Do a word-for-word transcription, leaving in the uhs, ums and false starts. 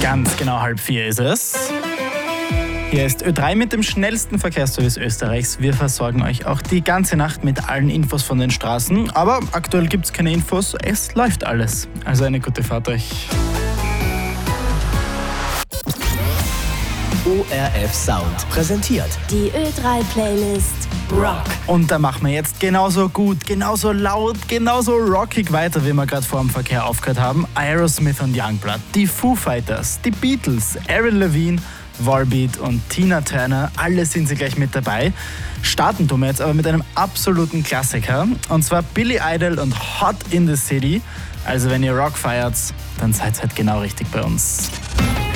Ganz genau halb vier ist es. Hier ist Ö drei mit dem schnellsten Verkehrsservice Österreichs. Wir versorgen euch auch die ganze Nacht mit allen Infos von den Straßen. Aber aktuell gibt es keine Infos, es läuft alles. Also eine gute Fahrt euch. O R F Sound präsentiert die Ö drei Playlist Rock. Und da machen wir jetzt genauso gut, genauso laut, genauso rockig weiter, wie wir gerade vor dem Verkehr aufgehört haben. Aerosmith und Youngblood, die Foo Fighters, die Beatles, Avril Lavigne, Volbeat und Tina Turner, alle sind sie gleich mit dabei. Starten tun wir jetzt aber mit einem absoluten Klassiker, und zwar Billy Idol und Hot in the City. Also wenn ihr Rock feiert, dann seid ihr halt genau richtig bei uns.